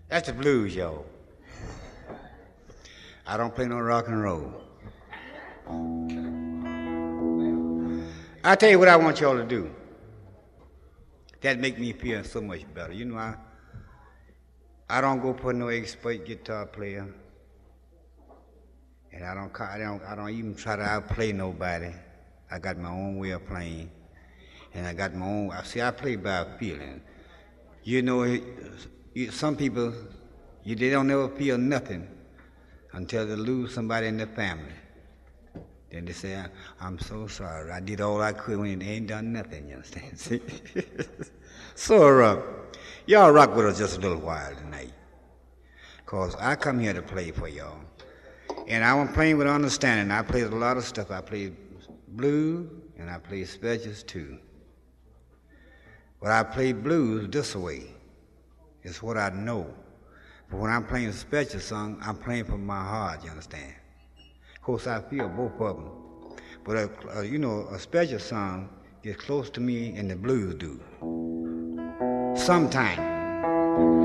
That's the blues, y'all. I don't play no rock and roll. I tell you what I want y'all to do. That make me feel so much better. You know, I don't go for no expert guitar player, and I don't even try to outplay nobody. I got my own way of playing, and I got my own. See, I play by feeling. You know, some people, they don't never feel nothing until they lose somebody in their family. Then they say, I'm so sorry. I did all I could when they ain't done nothing, you understand? See? So, y'all rock with us just a little while tonight. Because I come here to play for y'all. And I'm playing with understanding. I played a lot of stuff. I played blues, and I played specials too. But I play blues this way. It's what I know. But when I'm playing a special song, I'm playing from my heart, you understand? Of course, I feel both of them. But, a special song gets close to me and the blues do. Sometimes.